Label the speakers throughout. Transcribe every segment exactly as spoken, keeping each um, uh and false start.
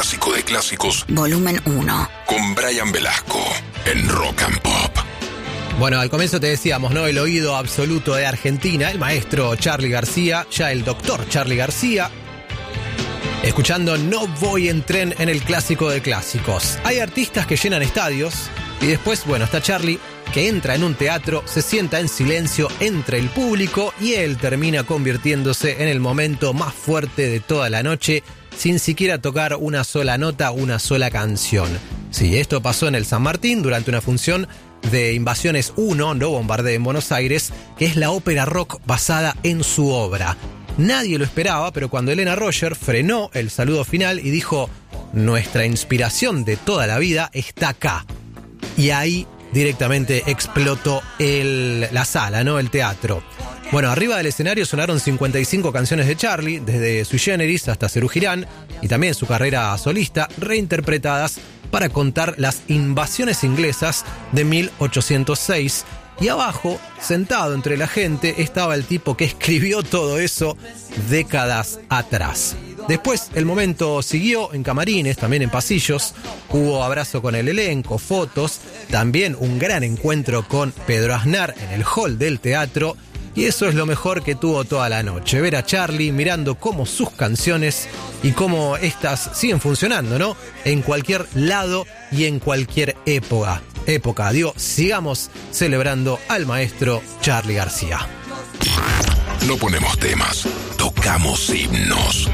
Speaker 1: Clásico de Clásicos,
Speaker 2: volumen uno.
Speaker 1: Con Brian Velasco en Rock and Pop.
Speaker 3: Bueno, al comienzo te decíamos, ¿no? El oído absoluto de Argentina, el maestro Charly García, ya el doctor Charly García, escuchando No voy en tren en el Clásico de Clásicos. Hay artistas que llenan estadios y después, bueno, está Charly, que entra en un teatro, se sienta en silencio entre el público y él termina convirtiéndose en el momento más fuerte de toda la noche, sin siquiera tocar una sola nota, una sola canción. Sí, esto pasó en el San Martín durante una función de Invasiones uno, No Bombardé en Buenos Aires, que es la ópera rock basada en su obra. Nadie lo esperaba, pero cuando Elena Roger frenó el saludo final y dijo: nuestra inspiración de toda la vida está acá. Y ahí directamente explotó el, la sala, ¿no? El teatro. Bueno, arriba del escenario sonaron cincuenta y cinco canciones de Charly, desde Sui Generis hasta Serú Girán, y también su carrera solista, reinterpretadas para contar las invasiones inglesas de mil ochocientos seis. Y abajo, sentado entre la gente, estaba el tipo que escribió todo eso décadas atrás. Después el momento siguió en camarines, también en pasillos. Hubo abrazo con el elenco, fotos, también un gran encuentro con Pedro Aznar en el hall del teatro. Y eso es lo mejor que tuvo toda la noche, ver a Charly mirando cómo sus canciones y cómo estas siguen funcionando, ¿no? En cualquier lado y en cualquier época. Época, digo, sigamos celebrando al maestro Charly García.
Speaker 1: No ponemos temas, tocamos himnos.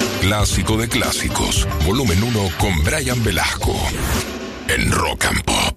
Speaker 1: Clásico de Clásicos, volumen uno con Brian Velasco en Rock and Pop.